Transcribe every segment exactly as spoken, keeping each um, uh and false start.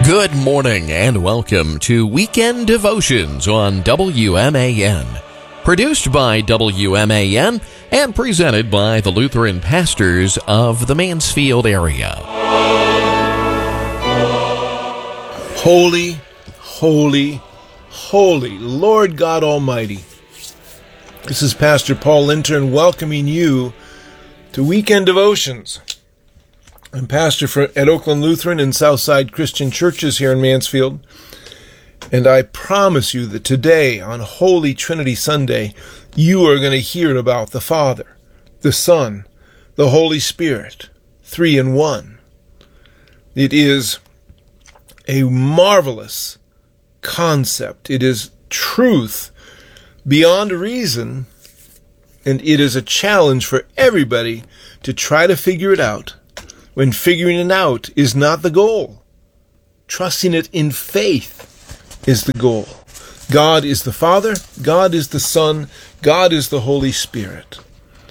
Good morning and welcome to Weekend Devotions on W M A N. Produced by W M A N and presented by the Lutheran pastors of the Mansfield area. Holy, holy, holy Lord God Almighty. This is Pastor Paul Lintern welcoming you to Weekend Devotions. I'm pastor for, at Oakland Lutheran and Southside Christian Churches here in Mansfield, and I promise you that today, on Holy Trinity Sunday, you are going to hear about the Father, the Son, the Holy Spirit, three in one. It is a marvelous concept. It is truth beyond reason, and it is a challenge for everybody to try to figure it out, when figuring it out is not the goal. Trusting it in faith is the goal. God is the Father, God is the Son, God is the Holy Spirit.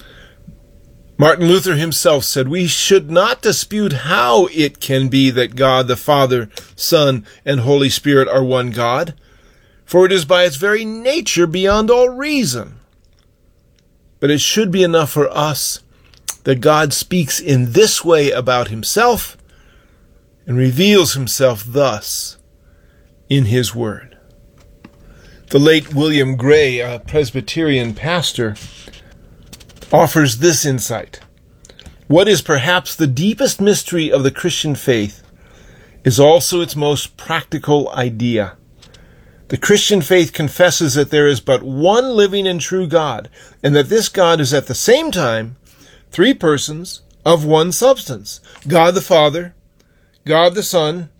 Martin Luther himself said, "We should not dispute how it can be that God, the Father, Son, and Holy Spirit are one God, for it is by its very nature beyond all reason. But it should be enough for us that God speaks in this way about himself and reveals himself thus in his word." The late William Gray, a Presbyterian pastor, offers this insight. What is perhaps the deepest mystery of the Christian faith is also its most practical idea. The Christian faith confesses that there is but one living and true God, and that this God is at the same time three persons of one substance: God the Father, God the Son,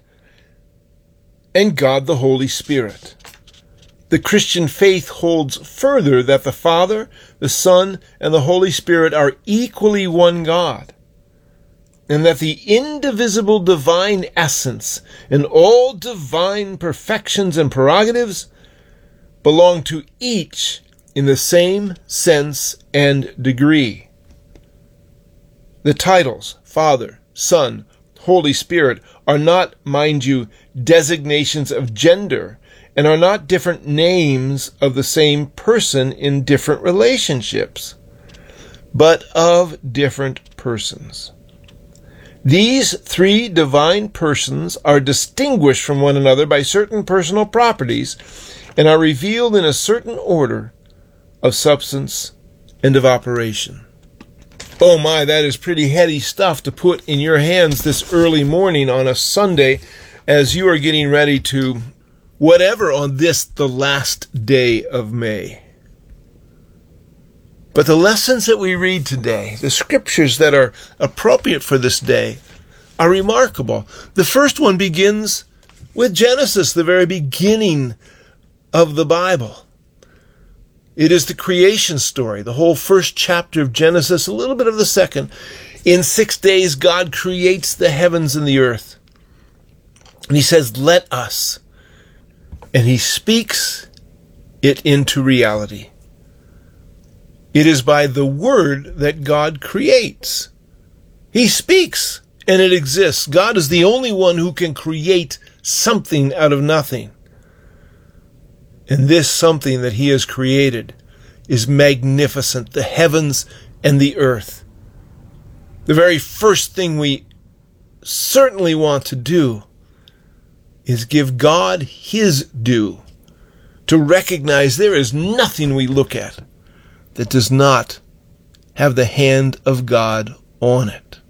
and God the Holy Spirit. The Christian faith holds further that the Father, the Son, and the Holy Spirit are equally one God, and that the indivisible divine essence and all divine perfections and prerogatives belong to each in the same sense and degree. The titles, Father, Son, Holy Spirit, are not, mind you, designations of gender, and are not different names of the same person in different relationships, but of different persons. These three divine persons are distinguished from one another by certain personal properties and are revealed in a certain order of substance and of operation. Oh my, that is pretty heady stuff to put in your hands this early morning on a Sunday as you are getting ready to whatever on this, the last day of May. But the lessons that we read today, the scriptures that are appropriate for this day, are remarkable. The first one begins with Genesis, the very beginning of the Bible. It is the creation story, the whole first chapter of Genesis, a little bit of the second. In six days, God creates the heavens and the earth. And he says, "Let us." And he speaks it into reality. It is by the word that God creates. He speaks, and it exists. God is the only one who can create something out of nothing. And this something that he has created is magnificent, the heavens and the earth. The very first thing we certainly want to do is give God his due, to recognize there is nothing we look at that does not have the hand of God on it.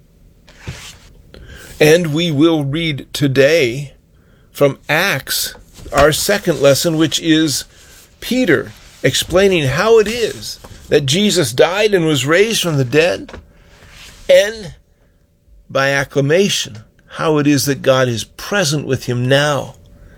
And we will read today from Acts, our second lesson, which is Peter explaining how it is that Jesus died and was raised from the dead, and by acclamation, how it is that God is present with him now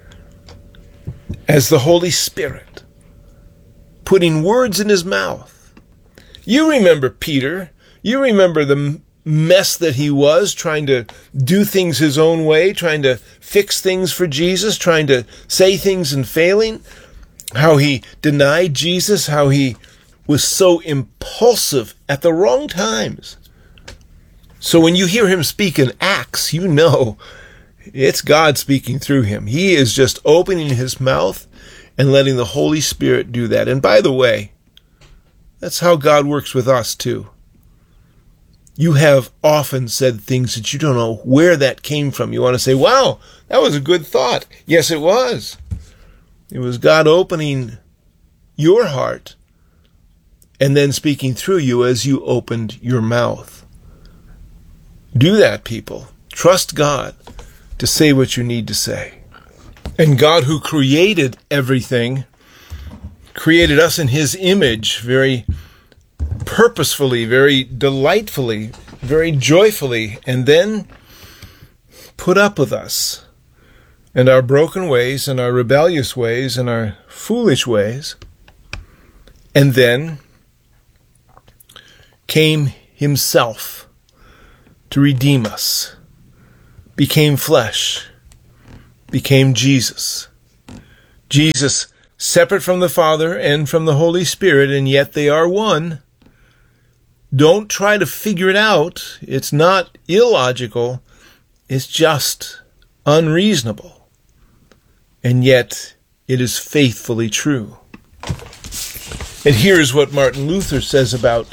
as the Holy Spirit, putting words in his mouth. You remember Peter. You remember the mess that he was, trying to do things his own way, trying to fix things for Jesus, trying to say things and failing, how he denied Jesus, how he was so impulsive at the wrong times. So when you hear him speak in Acts, you know It's God speaking through him. He is just opening his mouth and letting the Holy Spirit do that. And by the way, that's how God works with us too. You have often said things that you don't know where that came from. You want to say, wow, that was a good thought. Yes, it was. It was God opening your heart and then speaking through you as you opened your mouth. Do that, people. Trust God to say what you need to say. And God, who created everything, created us in his image very purposefully, very delightfully, very joyfully, and then put up with us and our broken ways and our rebellious ways and our foolish ways, and then came himself to redeem us, became flesh, became Jesus. Jesus, separate from the Father and from the Holy Spirit, and yet they are one. Don't try to figure it out. It's not illogical. It's just unreasonable. And yet it is faithfully true. And here's what Martin Luther says about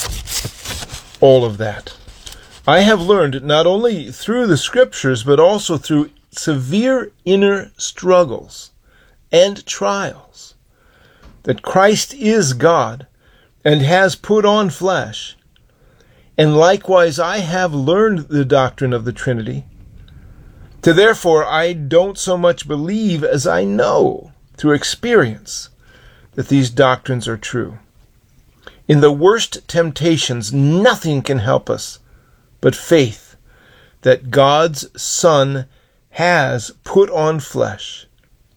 all of that. I have learned not only through the Scriptures, but also through severe inner struggles and trials, that Christ is God and has put on flesh. And likewise I have learned the doctrine of the Trinity, to therefore I don't so much believe as I know through experience that these doctrines are true. In the worst temptations, nothing can help us but faith that God's Son has put on flesh,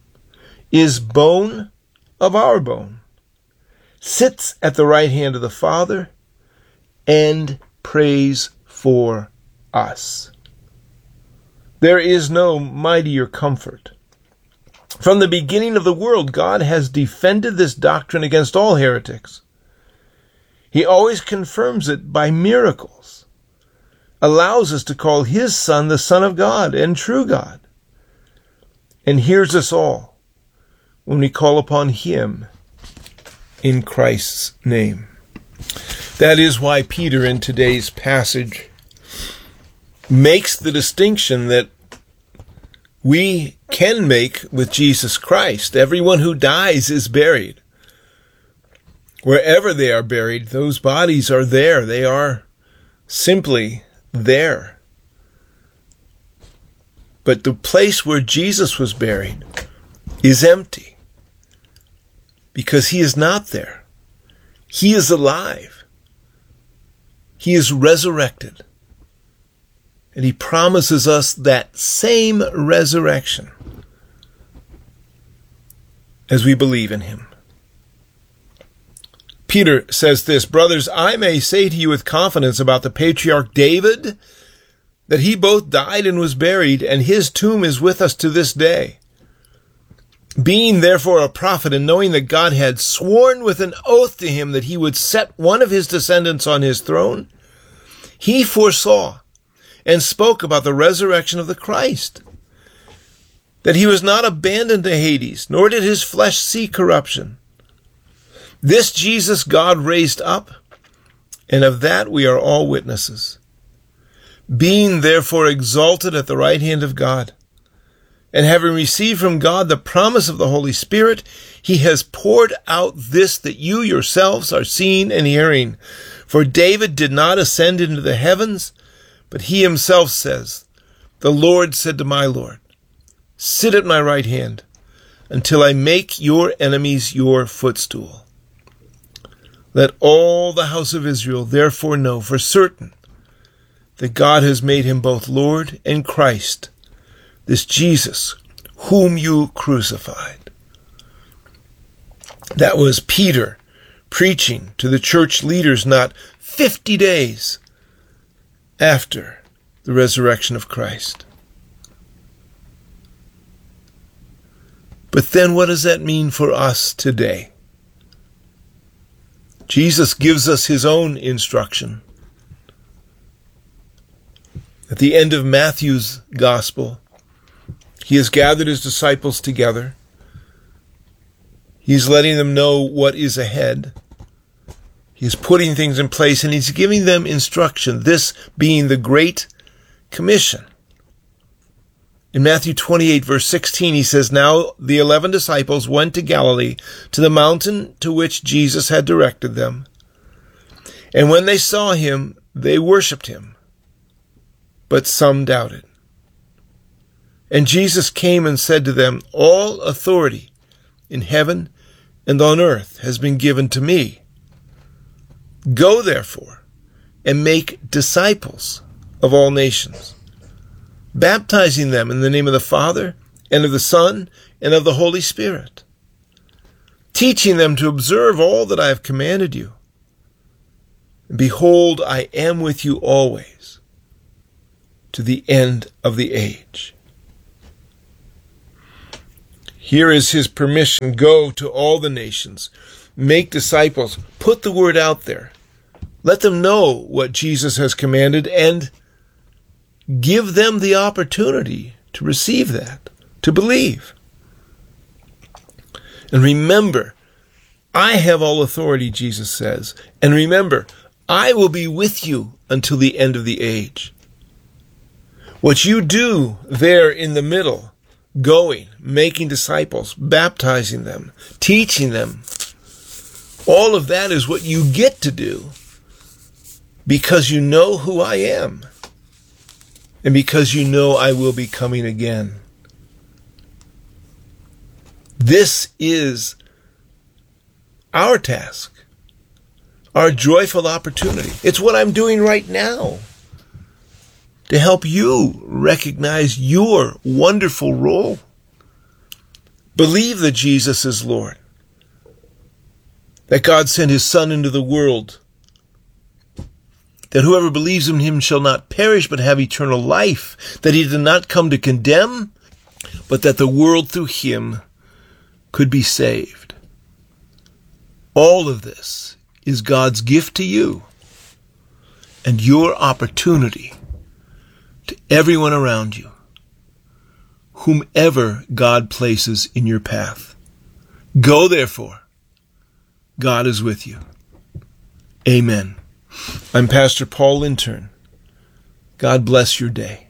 is bone of our bone, sits at the right hand of the Father, and prays for us. There is no mightier comfort. From the beginning of the world, God has defended this doctrine against all heretics. He always confirms it by miracles, allows us to call his Son the Son of God and true God, and hears us all when we call upon him in Christ's name. That is why Peter in today's passage makes the distinction that we can make with Jesus Christ. Everyone who dies is buried. Wherever they are buried, those bodies are there. They are simply there. But the place where Jesus was buried is empty, because he is not there. He is alive. He is resurrected. And he promises us that same resurrection as we believe in him. Peter says this, brothers, I may say to you with confidence about the patriarch David, that he both died and was buried, and his tomb is with us to this day. Being therefore a prophet, and knowing that God had sworn with an oath to him that he would set one of his descendants on his throne, he foresaw and spoke about the resurrection of the Christ, that he was not abandoned to Hades, nor did his flesh see corruption. This Jesus God raised up, and of that we are all witnesses. Being therefore exalted at the right hand of God, and having received from God the promise of the Holy Spirit, he has poured out this that you yourselves are seeing and hearing. For David did not ascend into the heavens, but he himself says, the Lord said to my Lord, sit at my right hand until I make your enemies your footstool. Let all the house of Israel therefore know for certain that God has made him both Lord and Christ, this Jesus, whom you crucified. That was Peter preaching to the church leaders not fifty days after the resurrection of Christ. But then what does that mean for us today? Jesus gives us his own instruction. At the end of Matthew's gospel, He has gathered his disciples together. He's letting them know what is ahead. He's putting things in place, and he's giving them instruction, this being the Great Commission. In Matthew twenty-eight, verse sixteen, he says, "Now the eleven disciples went to Galilee, to the mountain to which Jesus had directed them. And when they saw him, they worshipped him, but some doubted. And Jesus came and said to them, 'All authority in heaven and on earth has been given to me. Go, therefore, and make disciples of all nations, baptizing them in the name of the Father, and of the Son, and of the Holy Spirit, teaching them to observe all that I have commanded you. And behold, I am with you always, to the end of the age.'" Here is his permission. Go to all the nations, make disciples, put the word out there. Let them know what Jesus has commanded, and give them the opportunity to receive that, to believe. And remember, I have all authority, Jesus says. And remember, I will be with you until the end of the age. What you do there in the middle, going, making disciples, baptizing them, teaching them, all of that is what you get to do because you know who I am and because you know I will be coming again. This is our task, our joyful opportunity. It's what I'm doing right now to help you recognize your wonderful role. Believe that Jesus is Lord, that God sent his Son into the world, that whoever believes in him shall not perish but have eternal life, that he did not come to condemn, but that the world through him could be saved. All of this is God's gift to you and your opportunity to everyone around you, whomever God places in your path. Go, therefore. God is with you. Amen. I'm Pastor Paul Lintern. God bless your day.